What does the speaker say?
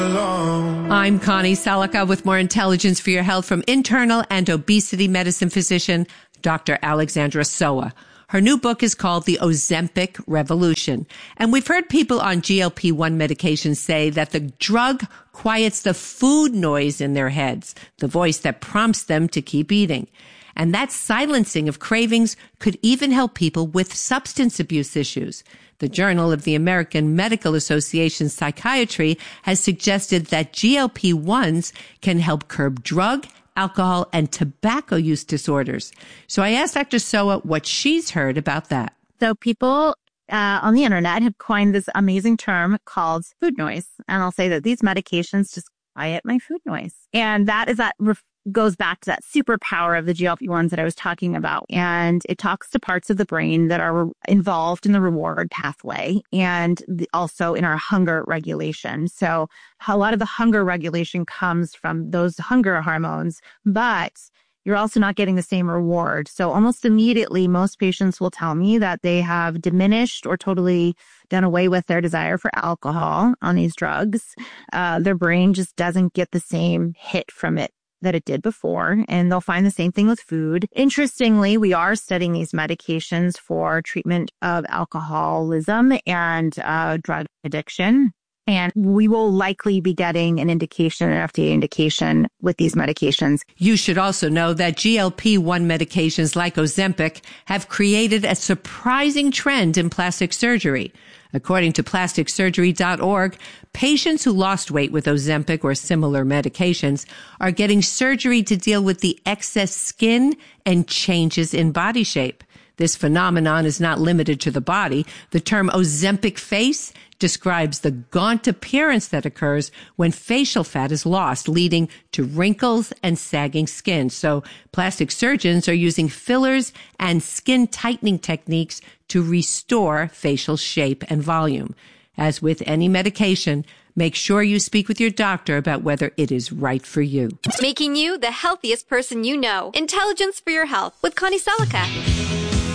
I'm Connie Salica with more intelligence for your health from internal and obesity medicine physician, Dr. Alexandra Soa. Her new book is called The Ozempic Revolution. And we've heard people on GLP-1 medications say that the drug quiets the food noise in their heads, the voice that prompts them to keep eating. And that silencing of cravings could even help people with substance abuse issues. The Journal of the American Medical Association Psychiatry has suggested that GLP-1s can help curb drug, alcohol, and tobacco use disorders. So I asked Dr. Soa what she's heard about that. So people on the internet have coined this amazing term called food noise. And I'll say that these medications just quiet my food noise. And that goes back to that superpower of the GLP-1s that I was talking about. And it talks to parts of the brain that are involved in the reward pathway and also in our hunger regulation. So a lot of the hunger regulation comes from those hunger hormones, but you're also not getting the same reward. So almost immediately, most patients will tell me that they have diminished or totally done away with their desire for alcohol on these drugs. Their brain just doesn't get the same hit from it that it did before, and they'll find the same thing with food. Interestingly, we are studying these medications for treatment of alcoholism and drug addiction. And we will likely be getting an indication, an FDA indication with these medications. You should also know that GLP-1 medications like Ozempic have created a surprising trend in plastic surgery. According to plasticsurgery.org, patients who lost weight with Ozempic or similar medications are getting surgery to deal with the excess skin and changes in body shape. This phenomenon is not limited to the body. The term Ozempic face describes the gaunt appearance that occurs when facial fat is lost, leading to wrinkles and sagging skin. So plastic surgeons are using fillers and skin tightening techniques to restore facial shape and volume. As with any medication, make sure you speak with your doctor about whether it is right for you. Making you the healthiest person you know. Intelligence for your health with Connie Salica.